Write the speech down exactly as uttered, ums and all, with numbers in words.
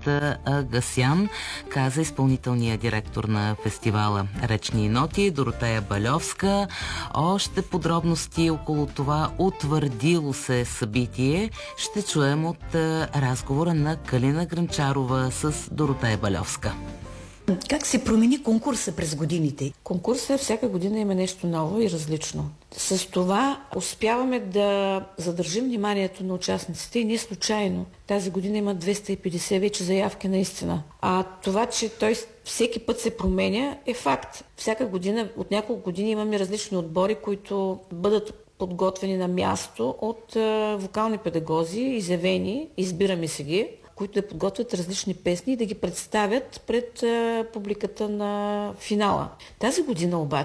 Агасян, каза изпълнителният директор на фестивала Речни ноти Доротея Бальовска. Още подробности около това утвърдило се събитие ще чуем от разговора на Калина Грънчарова с Доротея Бальовска. Как се промени конкурса през годините? Конкурсът всяка година има нещо ново и различно. С това успяваме да задържим вниманието на участниците и не случайно. Тази година има двеста и петдесет вече заявки наистина. А това, че той всеки път се променя, е факт. Всяка година, от няколко години имаме различни отбори, които бъдат подготвени на място от е, вокални педагози, изявени, избираме си ги, които да подготвят различни песни и да ги представят пред е, публиката на финала. Тази година обаче